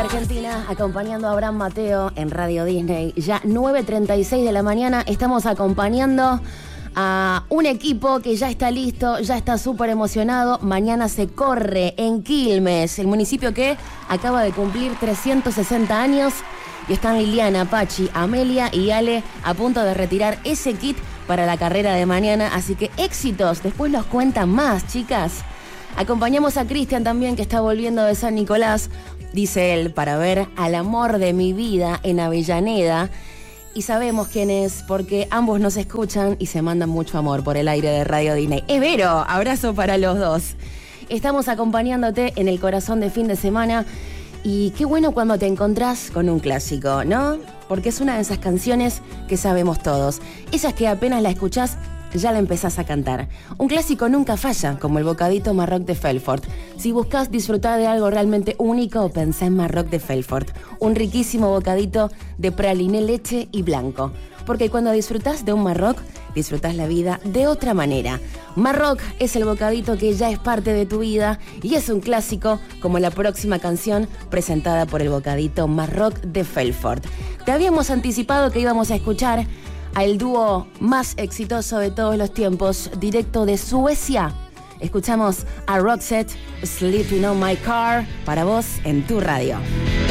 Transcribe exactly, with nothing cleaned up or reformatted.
Argentina, acompañando a Abraham Mateo en Radio Disney. Ya nueve treinta y seis de la mañana, estamos acompañando a un equipo que ya está listo, ya está súper emocionado. Mañana se corre en Quilmes, el municipio que acaba de cumplir trescientos sesenta años. Y están Liliana, Pachi, Amelia y Ale a punto de retirar ese kit para la carrera de mañana. Así que éxitos, después nos cuentan más, chicas. Acompañamos a Cristian también, que está volviendo de San Nicolás, dice él, para ver al amor de mi vida en Avellaneda. Y sabemos quién es, porque ambos nos escuchan y se mandan mucho amor por el aire de Radio Disney. Es Vero, abrazo para los dos. Estamos acompañándote en el corazón de fin de semana. Y qué bueno cuando te encontrás con un clásico, ¿no? Porque es una de esas canciones que sabemos todos. Esas que apenas la escuchás, ya la empezás a cantar. Un clásico nunca falla, como el bocadito Marroc de Felfort. Si buscas disfrutar de algo realmente único, pensá en Marroc de Felfort. Un riquísimo bocadito de praliné, leche y blanco. Porque cuando disfrutás de un Marroc, disfrutás la vida de otra manera. Marroc es el bocadito que ya es parte de tu vida y es un clásico como la próxima canción presentada por el bocadito Marroc de Felfort. Te habíamos anticipado que íbamos a escuchar al dúo más exitoso de todos los tiempos, directo de Suecia. Escuchamos a Roxette, Sleeping on My Car, para vos en tu radio.